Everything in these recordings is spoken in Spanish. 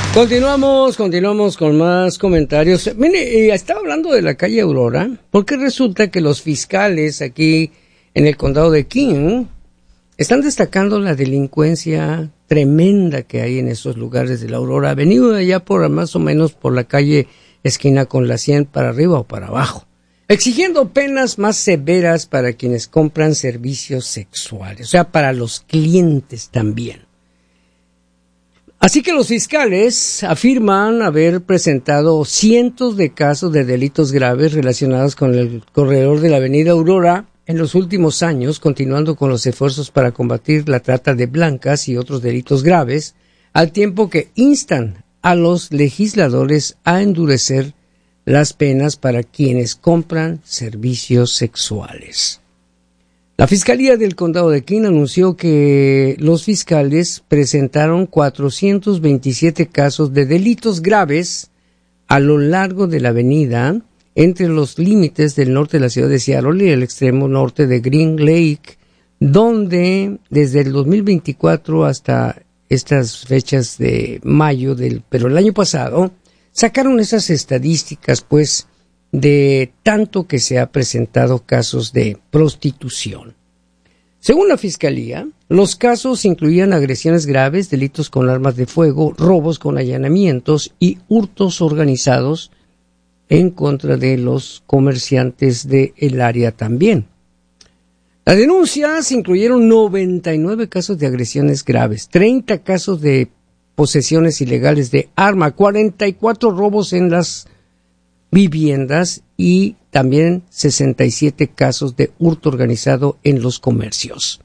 Continuamos con más comentarios. Mire, estaba hablando de la calle Aurora, porque resulta que los fiscales aquí en el condado de King están destacando la delincuencia tremenda que hay en esos lugares de la Aurora, venido de allá por más o menos por la calle esquina con la 100 para arriba o para abajo, exigiendo penas más severas para quienes compran servicios sexuales, o sea, para los clientes también. Así que los fiscales afirman haber presentado cientos de casos de delitos graves relacionados con el corredor de la avenida Aurora en los últimos años, continuando con los esfuerzos para combatir la trata de blancas y otros delitos graves, al tiempo que instan a los legisladores a endurecer las penas para quienes compran servicios sexuales. La Fiscalía del Condado de King anunció que los fiscales presentaron 427 casos de delitos graves a lo largo de la avenida entre los límites del norte de la ciudad de Seattle y el extremo norte de Green Lake, donde desde el 2024 hasta estas fechas de mayo pero el año pasado sacaron esas estadísticas, pues, de tanto que se ha presentado casos de prostitución. Según la Fiscalía, los casos incluían agresiones graves, delitos con armas de fuego, robos con allanamientos y hurtos organizados en contra de los comerciantes del área también. Las denuncias incluyeron 99 casos de agresiones graves, 30 casos de posesiones ilegales de arma, 44 robos en las viviendas y también 67 casos de hurto organizado en los comercios.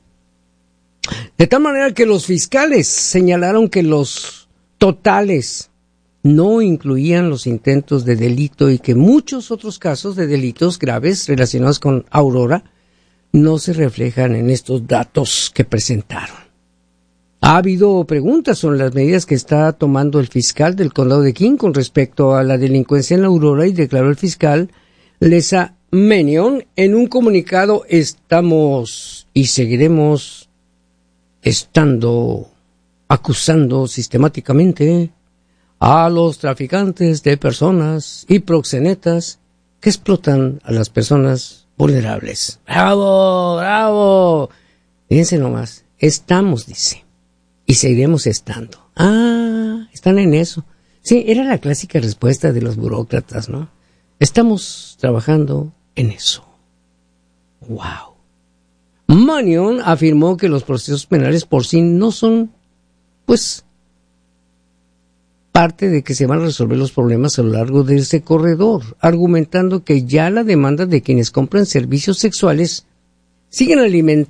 De tal manera que los fiscales señalaron que los totales no incluían los intentos de delito y que muchos otros casos de delitos graves relacionados con Aurora no se reflejan en estos datos que presentaron. Ha habido preguntas sobre las medidas que está tomando el fiscal del condado de King con respecto a la delincuencia en la Aurora y declaró el fiscal Lesa Mannion en un comunicado: estamos y seguiremos acusando sistemáticamente a los traficantes de personas y proxenetas que explotan a las personas vulnerables. ¡Bravo! ¡Bravo! Fíjense nomás, estamos, dice. Y seguiremos estando. Están en eso. Sí, era la clásica respuesta de los burócratas, ¿no? Estamos trabajando en eso. ¡Wow! Mannion afirmó que los procesos penales por sí no son, pues, parte de que se van a resolver los problemas a lo largo de ese corredor, argumentando que ya la demanda de quienes compran servicios sexuales siguen alimentando